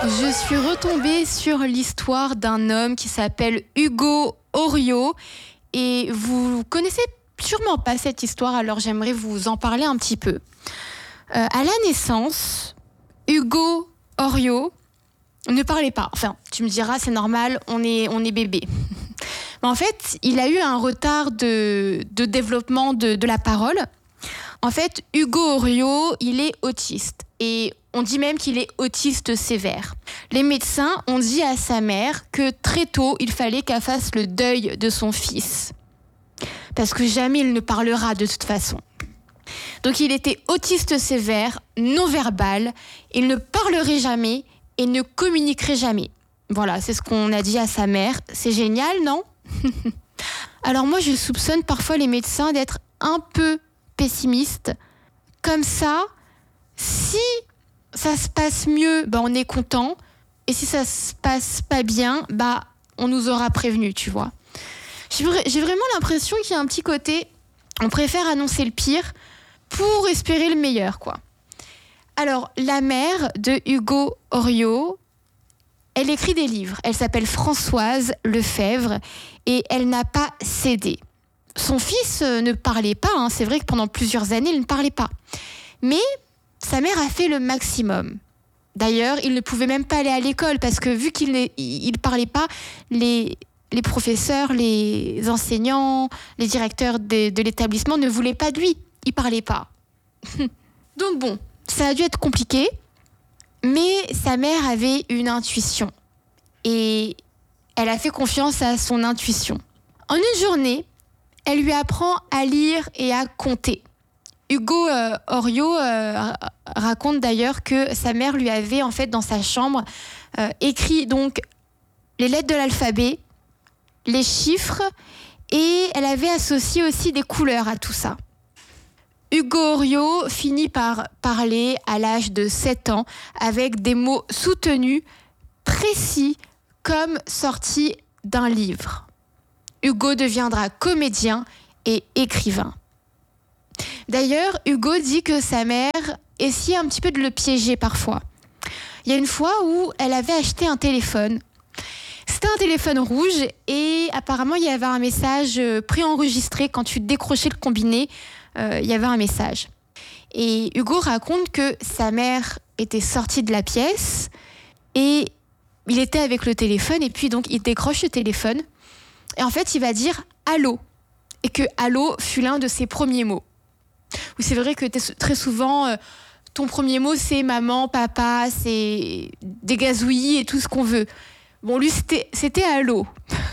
Je suis retombée sur l'histoire d'un homme qui s'appelle Ugo Orio et vous connaissez sûrement pas cette histoire, alors j'aimerais vous en parler un petit peu. À la naissance, Ugo Orio ne parlait pas. Enfin, tu me diras, c'est normal, on est bébé. Mais en fait, il a eu un retard de développement de la parole. En fait, Ugo Orio, il est autiste et on dit même qu'il est autiste sévère. Les médecins ont dit à sa mère que très tôt, il fallait qu'elle fasse le deuil de son fils. Parce que jamais il ne parlera de toute façon. Donc il était autiste sévère, non-verbal, il ne parlerait jamais et ne communiquerait jamais. Voilà, c'est ce qu'on a dit à sa mère. C'est génial, non ? Alors moi, je soupçonne parfois les médecins d'être un peu pessimistes. Comme ça, si ça se passe mieux, on est content. Et si ça se passe pas bien, on nous aura prévenu, tu vois. J'ai vraiment l'impression qu'il y a un petit côté, on préfère annoncer le pire pour espérer le meilleur, quoi. Alors, la mère de Ugo Orio, elle écrit des livres. Elle s'appelle Françoise Lefebvre et elle n'a pas cédé. Son fils ne parlait pas, c'est vrai que pendant plusieurs années, il ne parlait pas. Mais sa mère a fait le maximum. D'ailleurs, il ne pouvait même pas aller à l'école parce que vu qu'il ne parlait pas, les professeurs, les enseignants, les directeurs de l'établissement ne voulaient pas de lui. Il ne parlait pas. Donc bon, ça a dû être compliqué, mais sa mère avait une intuition et elle a fait confiance à son intuition. En une journée, elle lui apprend à lire et à compter. Ugo Orio raconte d'ailleurs que sa mère lui avait en fait dans sa chambre écrit donc les lettres de l'alphabet, les chiffres et elle avait associé aussi des couleurs à tout ça. Ugo Orio finit par parler à l'âge de 7 ans avec des mots soutenus, précis, comme sortis d'un livre. Ugo deviendra comédien et écrivain. D'ailleurs, Ugo dit que sa mère essayait un petit peu de le piéger parfois. Il y a une fois où elle avait acheté un téléphone. C'était un téléphone rouge et apparemment il y avait un message préenregistré. Quand tu décrochais le combiné, il y avait un message. Et Ugo raconte que sa mère était sortie de la pièce et il était avec le téléphone et puis donc il décroche le téléphone et en fait il va dire « Allô » et que « Allô » fut l'un de ses premiers mots. Oui, c'est vrai que très souvent, ton premier mot, c'est maman, papa, c'est des gazouillis et tout ce qu'on veut. Bon, lui, c'était allô.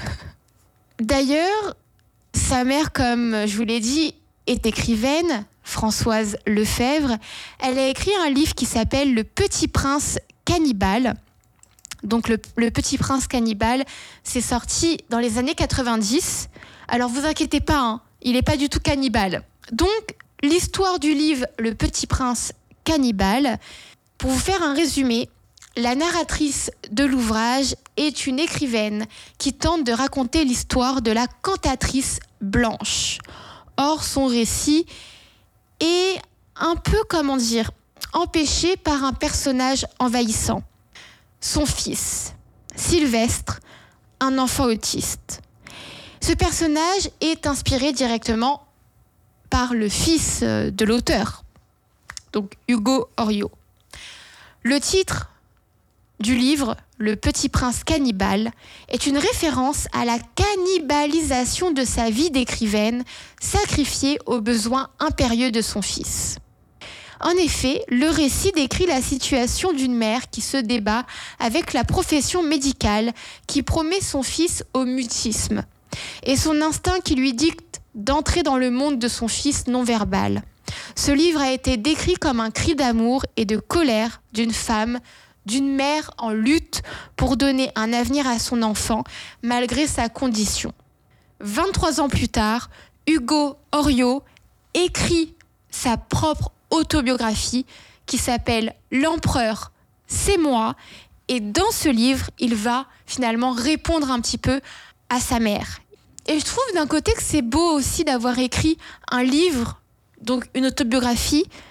D'ailleurs, sa mère, comme je vous l'ai dit, est écrivaine, Françoise Lefebvre. Elle a écrit un livre qui s'appelle « Le Petit Prince cannibale ». Donc, le Petit Prince cannibale, c'est sorti dans les années 90. Alors, vous inquiétez pas, il n'est pas du tout cannibale. Donc, l'histoire du livre Le Petit Prince cannibale, pour vous faire un résumé, la narratrice de l'ouvrage est une écrivaine qui tente de raconter l'histoire de la cantatrice Blanche. Or, son récit est un peu, empêché par un personnage envahissant. Son fils, Sylvestre, un enfant autiste. Ce personnage est inspiré directement par le fils de l'auteur, donc Ugo Orio. Le titre du livre, Le Petit Prince cannibale, est une référence à la cannibalisation de sa vie d'écrivaine, sacrifiée aux besoins impérieux de son fils. En effet, le récit décrit la situation d'une mère qui se débat avec la profession médicale qui promet son fils au mutisme et son instinct qui lui dicte d'entrer dans le monde de son fils non-verbal. Ce livre a été décrit comme un cri d'amour et de colère d'une femme, d'une mère en lutte pour donner un avenir à son enfant malgré sa condition. 23 ans plus tard, Ugo Orio écrit sa propre autobiographie qui s'appelle « L'empereur, c'est moi ». Et dans ce livre, il va finalement répondre un petit peu à sa mère. Et je trouve d'un côté que c'est beau aussi d'avoir écrit un livre, donc une autobiographie,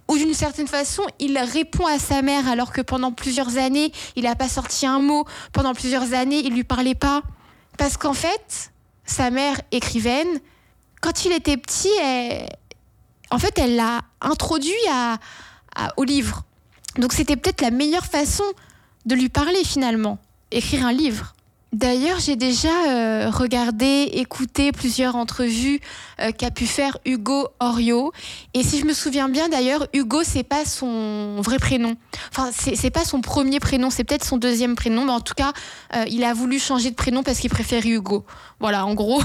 où d'une certaine façon, il répond à sa mère alors que pendant plusieurs années, il n'a pas sorti un mot. Pendant plusieurs années, il ne lui parlait pas. Parce qu'en fait, sa mère, écrivaine, quand il était petit, elle l'a introduit au livre. Donc c'était peut-être la meilleure façon de lui parler finalement, écrire un livre. D'ailleurs, j'ai déjà regardé, écouté plusieurs entrevues qu'a pu faire Hugo Orio. Et si je me souviens bien, d'ailleurs, Hugo, c'est pas son vrai prénom. Enfin, c'est pas son premier prénom, c'est peut-être son deuxième prénom. Mais en tout cas, il a voulu changer de prénom parce qu'il préférait Hugo. Voilà, en gros.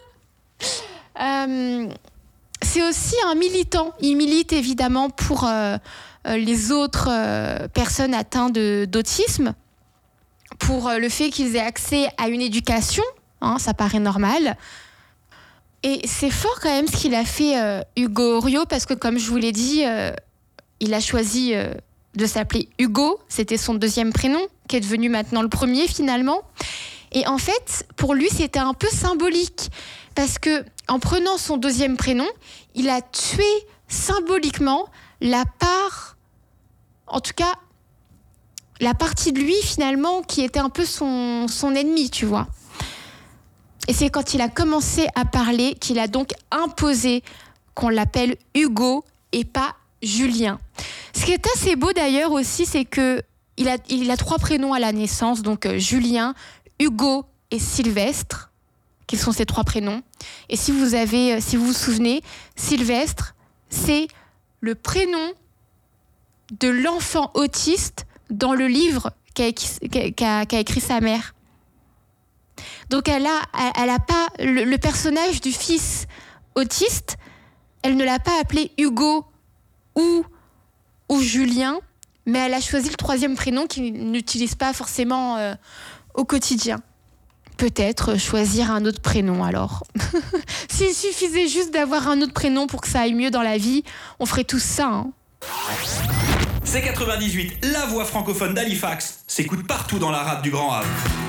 C'est aussi un militant. Il milite évidemment pour les autres personnes atteintes d'autisme, pour le fait qu'ils aient accès à une éducation, ça paraît normal. Et c'est fort quand même ce qu'il a fait Hugo Orio, parce que comme je vous l'ai dit, il a choisi de s'appeler Hugo, c'était son deuxième prénom, qui est devenu maintenant le premier finalement. Et en fait, pour lui, c'était un peu symbolique, parce que en prenant son deuxième prénom, il a tué symboliquement la part, en tout cas, la partie de lui, finalement, qui était un peu son ennemi, tu vois. Et c'est quand il a commencé à parler qu'il a donc imposé qu'on l'appelle Hugo et pas Julien. Ce qui est assez beau d'ailleurs aussi, c'est qu'il a 3 prénoms à la naissance, donc Julien, Hugo et Sylvestre, qui sont ses 3 prénoms. Et si vous vous souvenez, Sylvestre, c'est le prénom de l'enfant autiste dans le livre qu'a écrit sa mère. Donc elle a pas le personnage du fils autiste, elle ne l'a pas appelé Hugo ou Julien, mais elle a choisi le 3e prénom qu'il n'utilise pas forcément au quotidien. Peut-être choisir un autre prénom alors. S'il suffisait juste d'avoir un autre prénom pour que ça aille mieux dans la vie, on ferait tous ça. C'est 98, la voix francophone d'Halifax s'écoute partout dans la rade du Grand Havre.